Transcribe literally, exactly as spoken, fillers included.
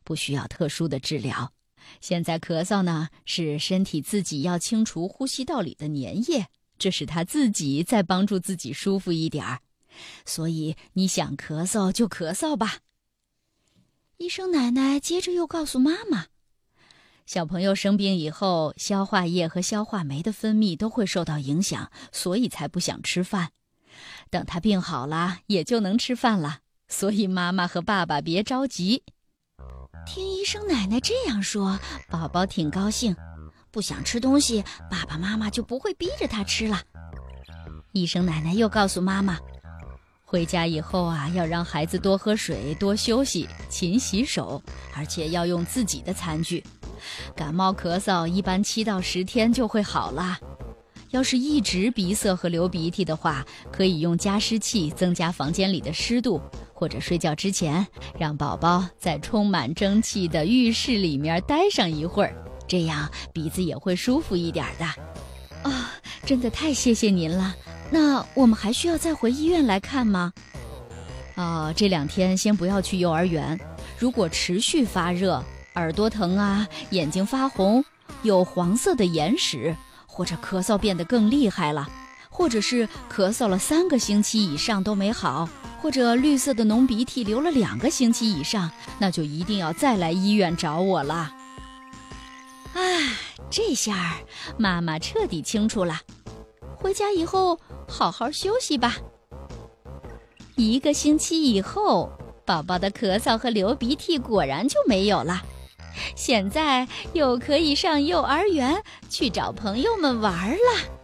不需要特殊的治疗。现在咳嗽呢，是身体自己要清除呼吸道里的粘液，这是他自己在帮助自己舒服一点儿。所以你想咳嗽就咳嗽吧。医生奶奶接着又告诉妈妈，小朋友生病以后，消化液和消化酶的分泌都会受到影响，所以才不想吃饭。等他病好了，也就能吃饭了。所以妈妈和爸爸别着急。听医生奶奶这样说，宝宝挺高兴。不想吃东西，爸爸妈妈就不会逼着他吃了。医生奶奶又告诉妈妈，回家以后啊，要让孩子多喝水，多休息，勤洗手，而且要用自己的餐具。感冒咳嗽一般七到十天就会好了。要是一直鼻塞和流鼻涕的话，可以用加湿器增加房间里的湿度，或者睡觉之前让宝宝在充满蒸汽的浴室里面待上一会儿，这样鼻子也会舒服一点的。啊、哦，真的太谢谢您了。那我们还需要再回医院来看吗？哦，这两天先不要去幼儿园。如果持续发热、耳朵疼啊、眼睛发红、有黄色的眼屎，或者咳嗽变得更厉害了，或者是咳嗽了三个星期以上都没好，或者绿色的浓鼻涕流了两个星期以上，那就一定要再来医院找我了。唉，这下妈妈彻底清楚了。回家以后好好休息吧。一个星期以后，宝宝的咳嗽和流鼻涕果然就没有了。现在又可以上幼儿园去找朋友们玩了。